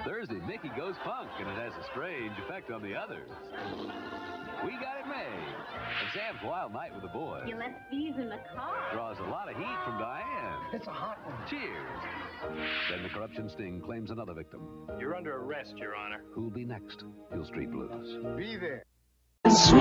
Thursday, Mickey goes punk, and it has a strange effect on the others. We got it made. And Sam's wild night with the boys. You left these in the car. Draws a lot of heat from Diane. It's a hot one. Cheers. Then the corruption sting claims another victim. You're under arrest, Your Honor. Who'll be next? Hill Street Blues. Be there.